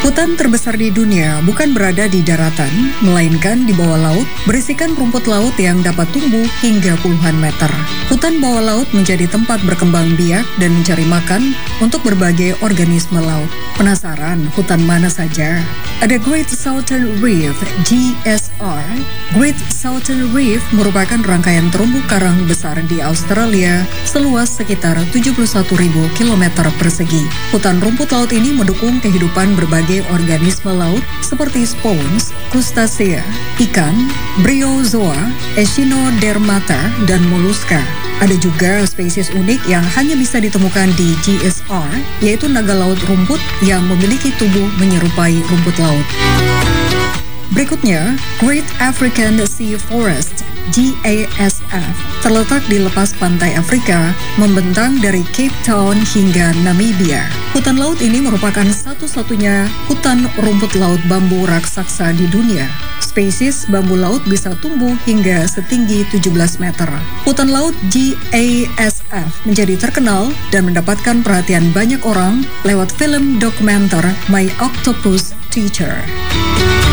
Hutan terbesar di dunia bukan berada di daratan, melainkan di bawah laut, berisikan rumput laut yang dapat tumbuh hingga puluhan meter. Hutan bawah laut menjadi tempat berkembang biak dan mencari makan untuk berbagai organisme laut. Penasaran hutan mana saja? Ada Great Southern Reef, GSR. Great Southern Reef merupakan rangkaian terumbu karang besar di Australia seluas sekitar 71.000 km persegi. Hutan rumput laut ini mendukung kehidupan berbagai organisme laut seperti spons, krustasea, ikan, bryozoa, echinodermata, dan moluska. Ada juga spesies unik yang hanya bisa ditemukan di GSR, yaitu naga laut rumput yang memiliki tubuh menyerupai rumput laut. Berikutnya, Great African Sea Forest, GASF, terletak di lepas pantai Afrika, membentang dari Cape Town hingga Namibia. Hutan laut ini merupakan satu-satunya hutan rumput laut bambu raksasa di dunia. Spesies bambu laut bisa tumbuh hingga setinggi 17 meter. Hutan laut GASF menjadi terkenal dan mendapatkan perhatian banyak orang lewat film dokumenter My Octopus Teacher.